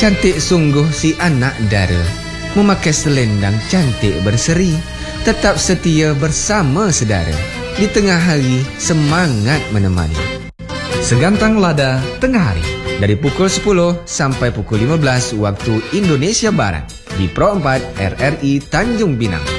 Cantik sungguh si anak dara, memakai selendang cantik berseri, tetap setia bersama sedara, di tengah hari semangat menemani. Segantang Lada Tengah Hari, dari pukul 10 sampai pukul 15 waktu Indonesia Barat, di Pro 4 RRI Tanjung Pinang.